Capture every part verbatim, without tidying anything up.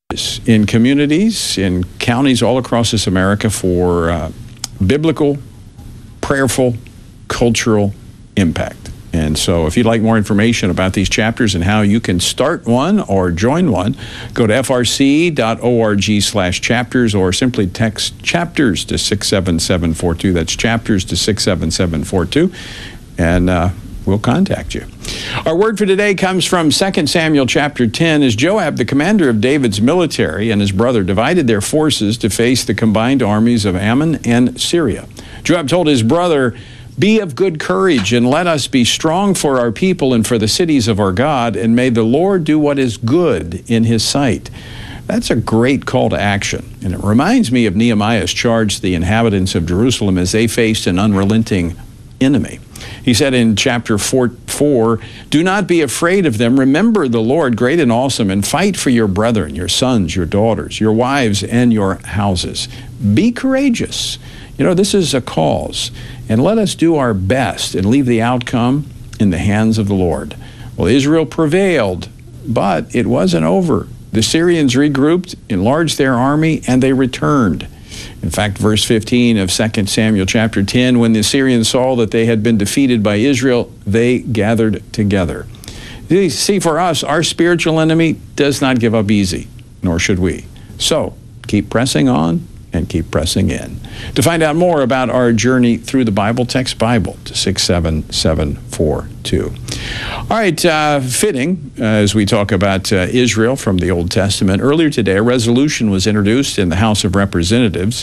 in communities, in counties all across this America for uh, biblical, prayerful, cultural impact. And so if you'd like more information about these chapters and how you can start one or join one, go to f r c dot org slash chapters or simply text chapters to six seven seven four two. That's chapters to six seven seven four two. And uh, we'll contact you. Our word for today comes from Second Samuel chapter ten. As Joab, the commander of David's military, and his brother divided their forces to face the combined armies of Ammon and Syria. Joab told his brother, "Be of good courage, and let us be strong for our people and for the cities of our God, and may the Lord do what is good in his sight." That's a great call to action. And it reminds me of Nehemiah's charge to the inhabitants of Jerusalem as they faced an unrelenting enemy. He said in chapter four, four, "Do not be afraid of them. Remember the Lord great and awesome, and fight for your brethren, your sons, your daughters, your wives, and your houses. Be courageous." You know, this is a cause. And let us do our best and leave the outcome in the hands of the Lord. Well, Israel prevailed, but it wasn't over. The Syrians regrouped, enlarged their army, and they returned. In fact, verse fifteen of Second Samuel chapter ten, when the Syrians saw that they had been defeated by Israel, they gathered together. You see, for us, our spiritual enemy does not give up easy, nor should we. So, keep pressing on and keep pressing in. To find out more about our journey through the Bible, text Bible to six seven seven four two. All right, uh, fitting uh, as we talk about uh, Israel from the Old Testament. Earlier today, a resolution was introduced in the House of Representatives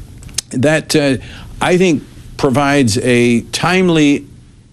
that uh, I think provides a timely,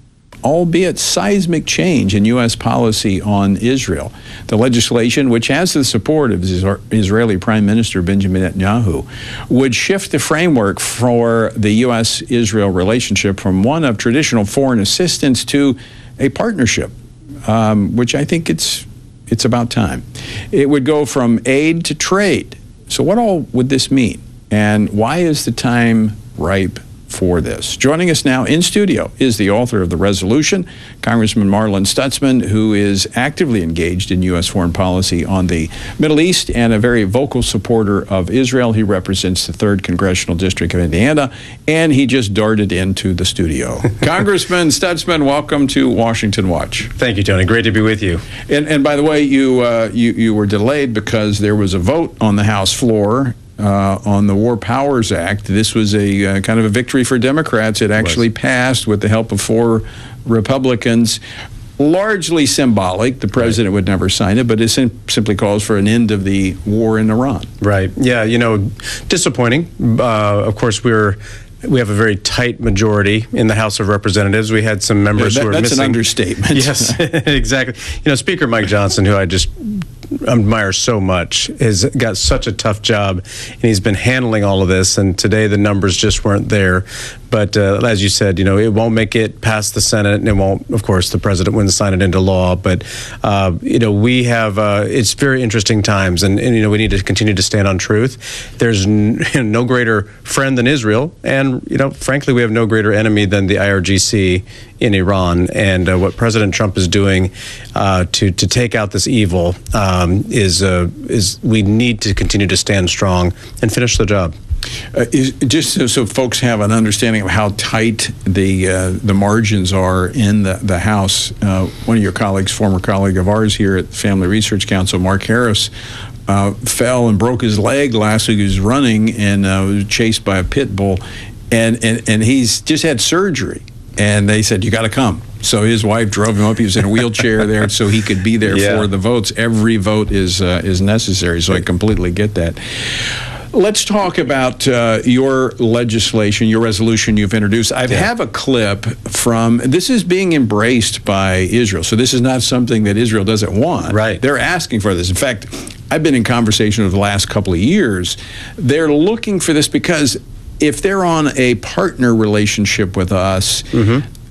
albeit seismic, change in U S policy on Israel. The legislation, which has the support of Israeli Prime Minister Benjamin Netanyahu, would shift the framework for the U S Israel relationship from one of traditional foreign assistance to a partnership, um, which I think it's it's about time. It would go from aid to trade. So what all would this mean? And why is the time ripe for this? Joining us now in studio is the author of the resolution, Congressman Marlin Stutzman, who is actively engaged in U S foreign policy on the Middle East and a very vocal supporter of Israel. He represents the third Congressional District of Indiana, and he just darted into the studio. Congressman Stutzman, welcome to Washington Watch. Thank you, Tony. Great to be with you. And, and by the way, you, uh, you, you were delayed because there was a vote on the House floor Uh, on the War Powers Act. This was a uh, kind of a victory for Democrats. It actually passed with the help of four Republicans. Largely symbolic. The president would never sign it, but it sim simply calls for an end of the war in Iran. Right. Yeah, you know, disappointing. Uh, of course, we're We have a very tight majority in the House of Representatives. We had some members yeah, that, who are that's missing. That's an understatement. Yes, exactly. You know, Speaker Mike Johnson, who I just admire so much, has got such a tough job, and he's been handling all of this, and today the numbers just weren't there. But uh, as you said, you know, it won't make it past the Senate, and it won't, of course, the president wouldn't sign it into law. But, uh, you know, we have, uh, it's very interesting times, and, and, you know, we need to continue to stand on truth. There's n no greater friend than Israel, and, you know, frankly, we have no greater enemy than the I R G C in Iran. And uh, what President Trump is doing uh, to, to take out this evil um, is, uh, is we need to continue to stand strong and finish the job. Uh, is, just so, so folks have an understanding of how tight the uh, the margins are in the, the House, uh, one of your colleagues, former colleague of ours here at the Family Research Council, Mark Harris, uh, fell and broke his leg last week. He was running and uh, was chased by a pit bull, and, and, and he's just had surgery. And they said, you got to come. So his wife drove him up. He was in a wheelchair there so he could be there yeah. for the votes. Every vote is, uh, is necessary, so I completely get that. Let's talk about uh, your legislation, your resolution you've introduced. I yeah. have a clip from, this is being embraced by Israel. So this is not something that Israel doesn't want. Right. They're asking for this. In fact, I've been in conversation over the last couple of years. They're looking for this because if they're on a partner relationship with us, mm-hmm.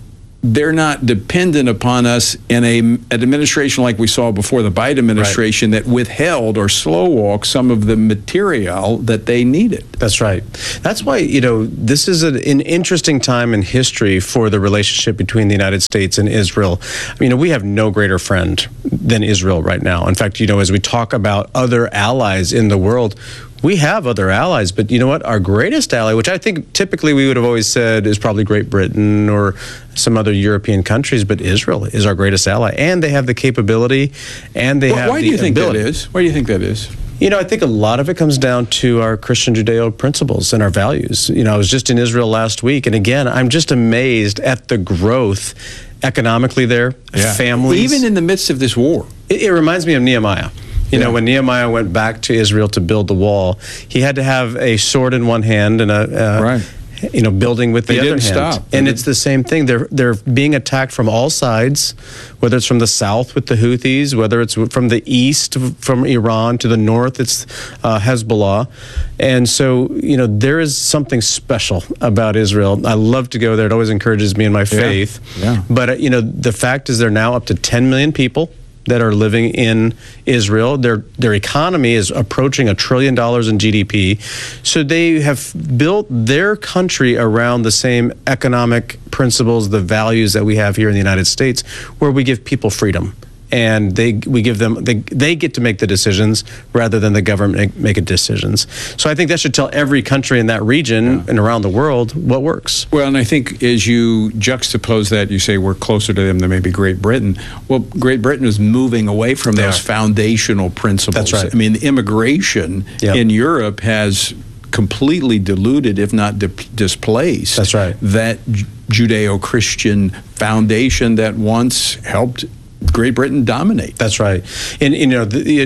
they're not dependent upon us in a, an administration like we saw before the Biden administration right. that withheld or slow walked some of the material that they needed. That's right. That's why, you know, this is an, an interesting time in history for the relationship between the United States and Israel. I mean, you know, we have no greater friend than Israel right now. In fact, you know, as we talk about other allies in the world, we have other allies, but you know what? Our greatest ally, which I think typically we would have always said is probably Great Britain or some other European countries, but Israel is our greatest ally, and they have the capability, and they well, have why the do you think ability. that is? Why do you think that is? You know, I think a lot of it comes down to our Christian Judeo principles and our values. You know, I was just in Israel last week, and again, I'm just amazed at the growth economically there, yeah. families. Even in the midst of this war. It, it reminds me of Nehemiah. You yeah. know, when Nehemiah went back to Israel to build the wall, he had to have a sword in one hand and a, uh, right. you know, building with the they other didn't hand. Stop. And it's the same thing. They're they're being attacked from all sides, whether it's from the south with the Houthis, whether it's from the east from Iran, to the north it's uh, Hezbollah. And so, you know, there is something special about Israel. I love to go there. It always encourages me in my faith. Yeah. Yeah. But, uh, you know, the fact is they're now up to ten million people that are living in Israel. Their their economy is approaching a trillion dollars in G D P. So they have built their country around the same economic principles, the values that we have here in the United States, where we give people freedom. And they we give them they they get to make the decisions rather than the government make, make decisions. So I think that should tell every country in that region yeah. and around the world what works. Well, and I think as you juxtapose that, you say we're closer to them than maybe Great Britain. Well, Great Britain is moving away from they those are. foundational principles. That's right. I mean, immigration yep. in Europe has completely diluted, if not di- displaced. That's right. That Judeo-Christian foundation that once helped Great Britain dominate. That's right. And, you know, the,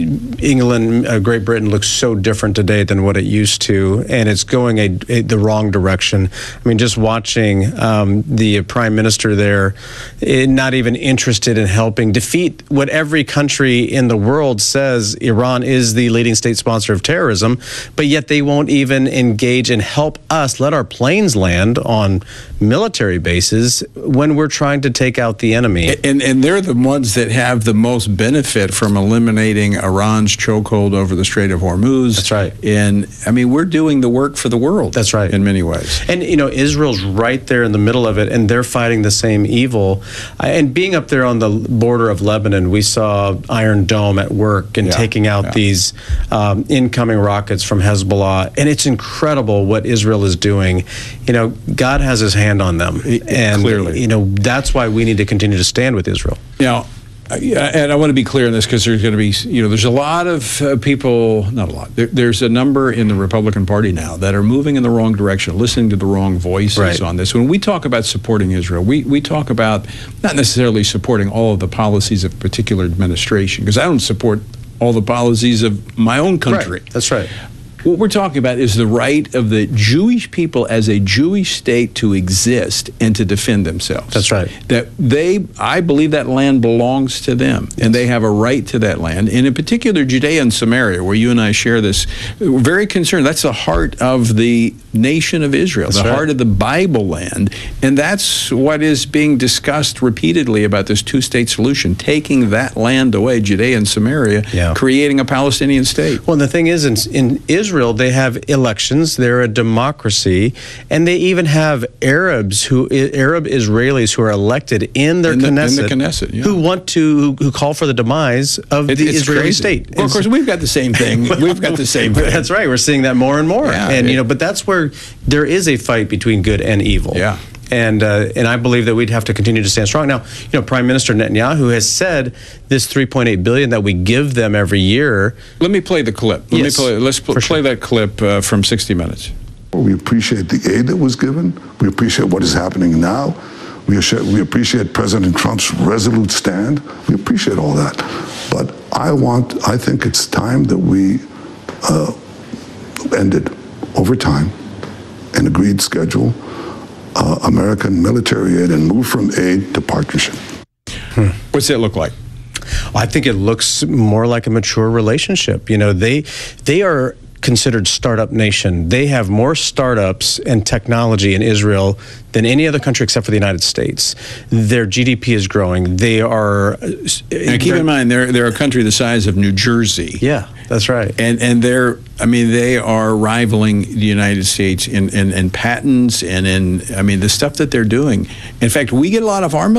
England, uh, Great Britain looks so different today than what it used to, and it's going a, a, the wrong direction. I mean, just watching um, the Prime Minister there, eh, not even interested in helping defeat what every country in the world says Iran is the leading state sponsor of terrorism, but yet they won't even engage and help us let our planes land on military bases when we're trying to take out the enemy. And, and they're the ones that have the most benefit from eliminating Iran's chokehold over the Strait of Hormuz. That's right. And I mean, we're doing the work for the world. That's right. In many ways. And, you know, Israel's right there in the middle of it, and they're fighting the same evil. And being up there on the border of Lebanon, we saw Iron Dome at work and yeah, taking out yeah. these um, incoming rockets from Hezbollah. And it's incredible what Israel is doing. You know, God has his hand on them. And, clearly. You know, that's why we need to continue to stand with Israel. Now, and I want to be clear on this because there's going to be, you know, there's a lot of uh, people, not a lot, there, there's a number in the Republican Party now that are moving in the wrong direction, listening to the wrong voices right. on this. When we talk about supporting Israel, we, we talk about not necessarily supporting all of the policies of a particular administration, because I don't support all the policies of my own country. Right. That's right. What we're talking about is the right of the Jewish people as a Jewish state to exist and to defend themselves. That's right. That they, I believe that land belongs to them, yes. and they have a right to that land. And in particular, Judea and Samaria, where you and I share this, we're very concerned. That's the heart of the nation of Israel, that's the right. heart of the Bible land. And that's what is being discussed repeatedly about this two-state solution, taking that land away, Judea and Samaria, yeah. creating a Palestinian state. Well, and the thing is, in, in Israel, Israel, they have elections. They're a democracy, and they even have Arabs who Arab Israelis who are elected in their in the, Knesset, in the Knesset yeah. who want to who call for the demise of it, the Israeli crazy. state. Well, of course, we've got the same thing. We've got the same thing. That's right. We're seeing that more and more, yeah, and it, you know, but that's where there is a fight between good and evil. Yeah. And uh, and I believe that we'd have to continue to stand strong. Now, you know, Prime Minister Netanyahu has said this three point eight billion dollars that we give them every year. Let me play the clip. Let yes, me play. Let's pl- play sure. that clip uh, from sixty minutes. We appreciate the aid that was given. We appreciate what is happening now. We we appreciate President Trump's resolute stand. We appreciate all that. But I want. I think it's time that we uh, ended over time an agreed schedule. Uh, American military aid and move from aid to partnership. Hmm. What's that look like? I think it looks more like a mature relationship. You know, they they are considered startup nation. They have more startups and technology in Israel than any other country except for the United States. Their G D P is growing. They are. Now, keep in mind, they're they're a country the size of New Jersey. Yeah, that's right. And and they're, I mean, they are rivaling the United States in, in, in patents and in, I mean, the stuff that they're doing. In fact, we get a lot of our